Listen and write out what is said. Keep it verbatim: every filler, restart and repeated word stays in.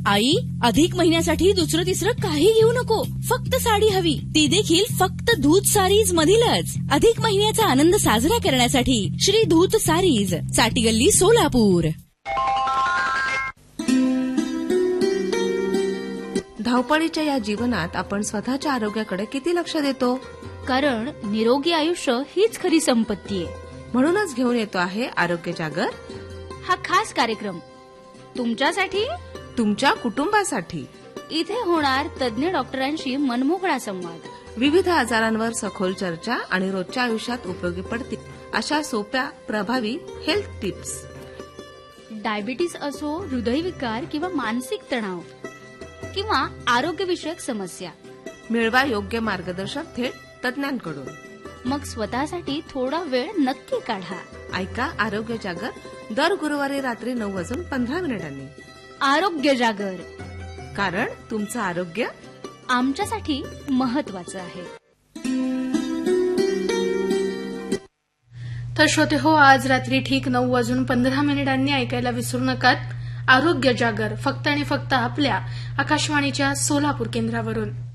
आई, अधिक महिन्यासाठी दुसरं तिसरं काही घेऊ नको, फक्त साडी हवी, ती देखील फक्त धूत सारीज मधीलच. अधिक महिन्याचा आनंद साजरा करण्यासाठी श्री धूत सारीज, साटीगल्ली, सोलापूर. धावपळीच्या या जीवनात आपण स्वतःच्या आरोग्याकडे किती लक्ष देतो? कारण निरोगी आयुष्य हीच खरी संपत्ती आहे. म्हणूनच घेऊन येतो आहे आरोग्य जागर हा खास कार्यक्रम तुमच्यासाठी, तुमच्या कुटुंबासाठी. इथे होणार तज्ञ डॉक्टरांशी मनमोकळा संवाद, विविध आजारांवर सखोल चर्चा आणि रोजच्या आयुष्यात उपयोगी पडतील अशा सोप्या प्रभावी हेल्थ टिप्स. डायबिटीस असो, हृदयविकार किंवा मानसिक तणाव किंवा आरोग्यविषयक समस्या, मिळवा योग्य मार्गदर्शन थेट तज्ञांकडून. मग स्वतःसाठी थोडा वेळ नक्की काढा. ऐका आरोग्य जागर दर गुरुवारी रात्री नऊ वाजून पंधरा मिनिटांनी. आरोग्य जागर, कारण तुमचं आरोग्य आमच्यासाठी महत्वाचं आहे. तर श्रोते हो, आज रात्री ठीक नऊ वाजून पंधरा मिनिटांनी ऐकायला विसरू नका आरोग्य जागर, फक्त आणि फक्त आपल्या आकाशवाणीच्या सोलापूर केंद्रावरून.